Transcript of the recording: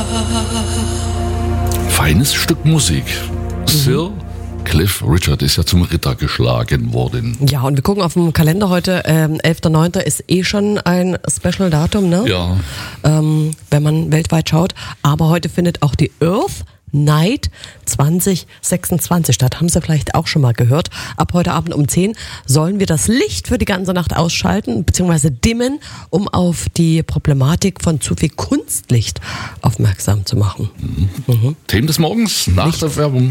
Feines Stück Musik. Sir Cliff Richard ist ja zum Ritter geschlagen worden. Ja, und wir gucken auf den Kalender heute. 11.09. ist schon ein Special-Datum, ne? Ja. Wenn man weltweit schaut. Aber heute findet auch die Earth Night 2026 statt. Haben Sie vielleicht auch schon mal gehört. Ab heute Abend um 10 sollen wir das Licht für die ganze Nacht ausschalten bzw. dimmen, um auf die Problematik von zu viel Kunstlicht aufmerksam zu machen. Themen des Morgens nach der Werbung.